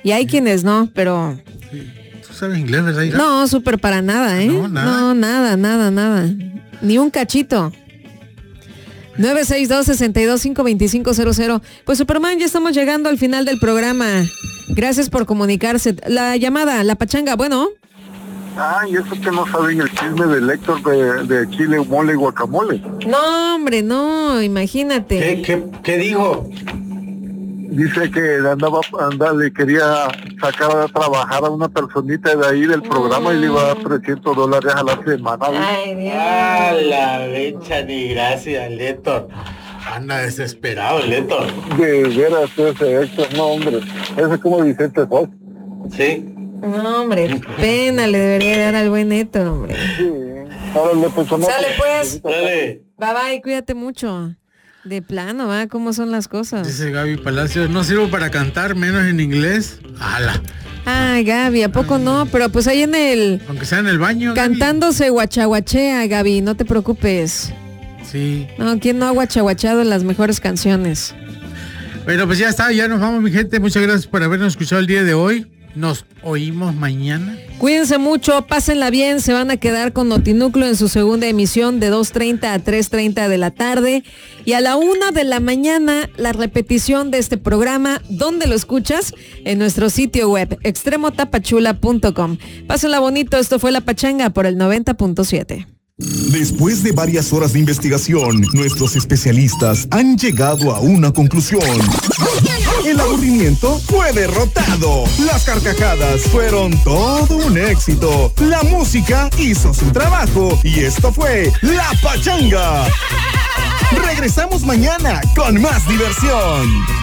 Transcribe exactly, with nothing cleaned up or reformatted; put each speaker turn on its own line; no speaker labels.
Y hay quienes no, pero...
Sí. ¿Tú sabes inglés, verdad, Ira?
No, súper para nada, ¿eh?
No, nada.
No, nada, nada, nada. Ni un cachito. nueve seis dos, seis dos, cinco dos cinco cero cero. Pues Superman, ya estamos llegando al final del programa. Gracias por comunicarse. La llamada, la pachanga, bueno.
Ah, y eso que no saben el chisme del Héctor de, de chile, mole y guacamole.
No, hombre, no, imagínate.
¿Qué, qué, qué dijo?
Dice que andaba, anda, le quería sacar a trabajar a una personita de ahí del programa mm. y le iba a dar trescientos dólares a la semana.
Ay, Dios.
Ah, la becha, ni gracias, Héctor. Anda desesperado, Héctor.
De veras, ese Héctor, no, hombre. Ese es como Vicente Fox.
Sí.
No, hombre, pena le debería dar al buen Héctor, hombre.
Sí. Ahora le puso no.
Sale pues.
Dale.
Bye bye, cuídate mucho. De plano, ¿va? ¿Cómo son las cosas?
Dice Gaby Palacios, no sirvo para cantar, menos en inglés. ¡Hala!
Ay, Gaby, ¿a poco no? Pero pues ahí en el...
Aunque sea en el baño,
cantándose guachaguachea, Gaby, no te preocupes.
Sí.
No, ¿quién no ha guachaguacheado en las mejores canciones?
Bueno, pues ya está, ya nos vamos, mi gente. Muchas gracias por habernos escuchado el día de hoy. Nos oímos mañana.
Cuídense mucho, pásenla bien, se van a quedar con Notinúcleo en su segunda emisión de dos treinta a tres treinta de la tarde y a la una de la mañana la repetición de este programa. ¿Dónde lo escuchas? En nuestro sitio web extremo tapachula punto com. Pásenla bonito, esto fue La Pachanga por el noventa punto siete.
Después de varias horas de investigación, nuestros especialistas han llegado a una conclusión. El aburrimiento fue derrotado. Las carcajadas fueron todo un éxito. La música hizo su trabajo. Y esto fue La Pachanga. Regresamos mañana con más diversión.